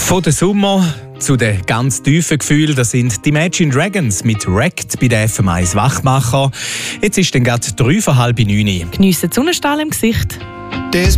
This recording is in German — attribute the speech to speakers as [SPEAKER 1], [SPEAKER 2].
[SPEAKER 1] Von der Sommer zu den ganz tiefen Gefühlen, das sind die Imagine Dragons mit «Wrecked» bei der FM1 Wachmacher. Jetzt ist dann gerade 8:03.
[SPEAKER 2] Geniessen die Sonnenstrahl im Gesicht.
[SPEAKER 3] This